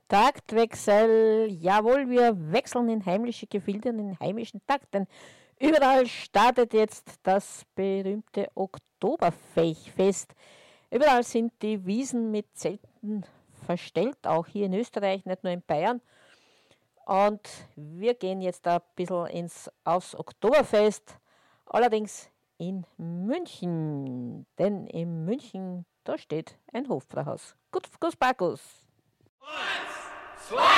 Taktwechsel, jawohl, wir wechseln in heimliche Gefilde und in heimischen Takt, denn überall startet jetzt das berühmte Oktoberfest. Überall sind die Wiesen mit Zelten verstellt, auch hier in Österreich, nicht nur in Bayern. Und wir gehen jetzt ein bisschen aufs Oktoberfest, allerdings in München. Denn in München, da steht ein Hofbräuhaus. Gut, Markus.